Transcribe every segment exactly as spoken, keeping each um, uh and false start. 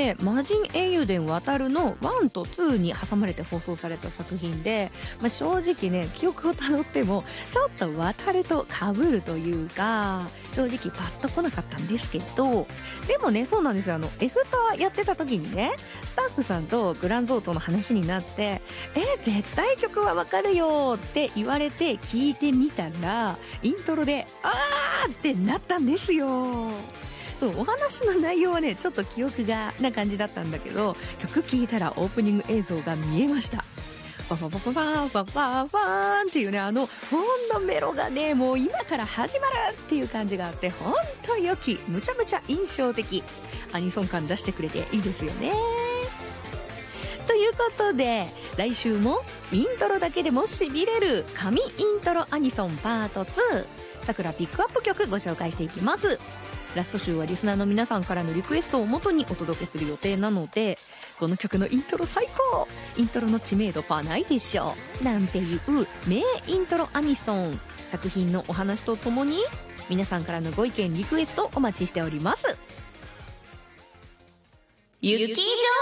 ね魔人英雄伝渡るのワンとツーに挟まれて放送された作品で、まあ、正直ね記憶をたどってもちょっと渡ると被るというか正直パッと来なかったんですけど、でもねそうなんですよ、あの F タやってた時にねスタッフさんとグランゾートの話になってえ絶対曲はわかるよって言われて聞いてみたらイントロであーってなったんですよ。そうお話の内容はねちょっと記憶がな感じだったんだけど、曲聴いたらオープニング映像が見えました。パパパパパパパパーンっていうねあのほんのメロがねもう今から始まるっていう感じがあってほんと良きむちゃむちゃ印象的アニソン感出してくれていいですよね。ということで来週もイントロだけでもしびれる神イントロアニソンパートツーさくらピックアップ曲ご紹介していきます。ラスト週はリスナーの皆さんからのリクエストをもとにお届けする予定なのでこの曲のイントロ最高イントロの知名度パーないでしょなんていう名イントロアニソン作品のお話とともに皆さんからのご意見リクエストお待ちしております。雪情報局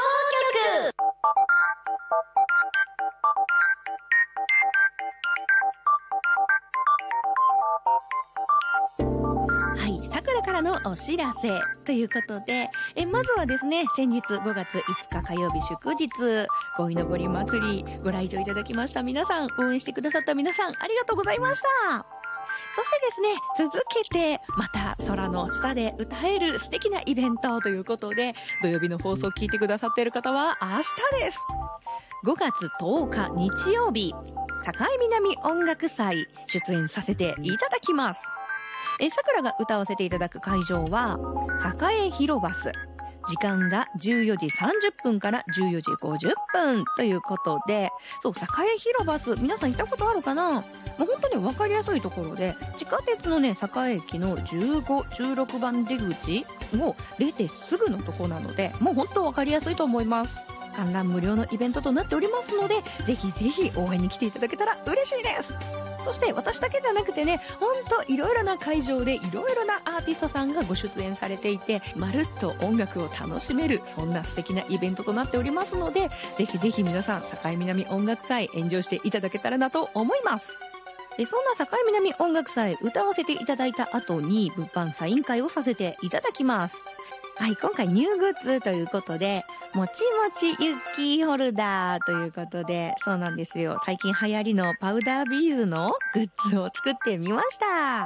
さくらからのお知らせということでえまずはですね先日ごがついつか火曜日祝日鯉のぼり祭りご来場いただきました皆さん応援してくださった皆さんありがとうございました。そしてですね続けてまた空の下で歌える素敵なイベントということで土曜日の放送を聞いてくださっている方は明日ですごがつとおか日曜日境南音楽祭出演させていただきます。えさくらが歌わせていただく会場は栄広バス時間がじゅうよじさんじゅっぷんからじゅうよじごじゅっぷんということでそう栄広バス皆さん行ったことあるかな。もう本当に分かりやすいところで地下鉄のね栄駅のじゅうご、じゅうろくばん出口を出てすぐのとこなのでもう本当分かりやすいと思います。観覧無料のイベントとなっておりますのでぜひぜひ応援に来ていただけたら嬉しいです。そして私だけじゃなくてねほんといろいろな会場でいろいろなアーティストさんがご出演されていてまるっと音楽を楽しめるそんな素敵なイベントとなっておりますのでぜひぜひ皆さん境南音楽祭エンジョイしていただけたらなと思います。でそんな境南音楽祭歌わせていただいた後に物販サイン会をさせていただきます。はい、今回ニューグッズということでもちもちユッキーホルダーということでそうなんですよ最近流行りのパウダービーズのグッズを作ってみました。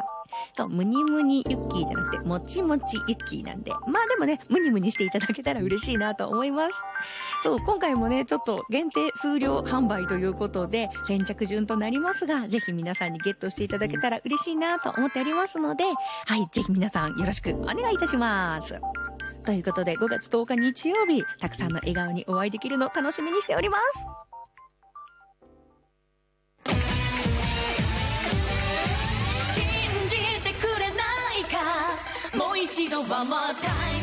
そうムニムニユッキーじゃなくてもちもちユッキーなんでまあでもねムニムニしていただけたら嬉しいなと思います。そう今回もねちょっと限定数量販売ということで先着順となりますがぜひ皆さんにゲットしていただけたら嬉しいなと思っておりますのではいぜひ皆さんよろしくお願いいたします。ということでごがつとおか日曜日たくさんの笑顔にお会いできるのを楽しみにしております。 信じてくれないかもう一度 One more time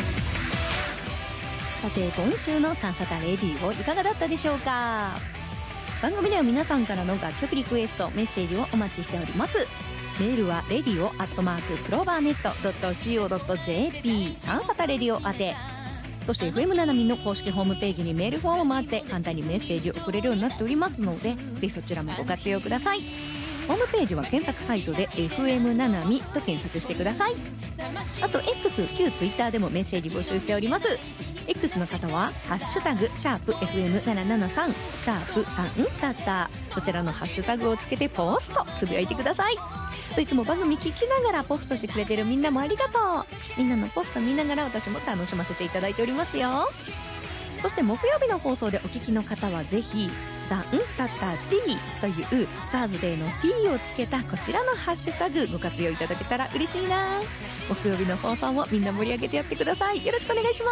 さて今週のサンサタレディオいかがだったでしょうか。番組では皆さんからの楽曲リクエストメッセージをお待ちしております。メールは レディオ アットマーク クローバーネット ドット シーオー ドット ジェーピー サンサタレディオ宛てそして エフエム ななみんの公式ホームページにメールフォームもあって簡単にメッセージを送れるようになっておりますのでぜひそちらもご活用ください。ホームページは検索サイトで エフエム ななみと検索してください。あと X 旧 Twitter でもメッセージ募集しております。X の方はハッシュタグシャープ エフエムななななさん シャープさんタッターこちらのハッシュタグをつけてポストつぶやいてください。いつも番組聞きながらポストしてくれてるみんなもありがとう。みんなのポスト見ながら私も楽しませていただいておりますよ。そして木曜日の放送でお聞きの方はぜひザンサッター T というサーズデーの T をつけたこちらのハッシュタグご活用いただけたら嬉しいな。木曜日の放送もみんな盛り上げてやってください。よろしくお願いします。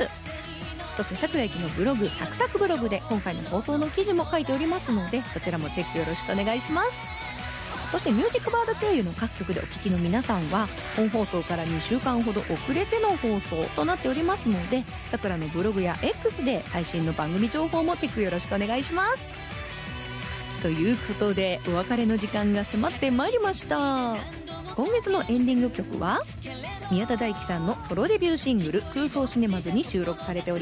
そしてさくらゆきのブログサクサクブログで今回の放送の記事も書いておりますのでこちらもチェックよろしくお願いします。そしてミュージックバード経由の各局でお聞きの皆さんは本放送からにしゅうかんほど遅れての放送となっておりますのでさくらのブログや X で最新の番組情報もチェックよろしくお願いします。ということでお別れの時間が迫ってまいりました。今月のエンディング曲は宮田大輝さんのソロデビューシングル空想シネマズに収録されており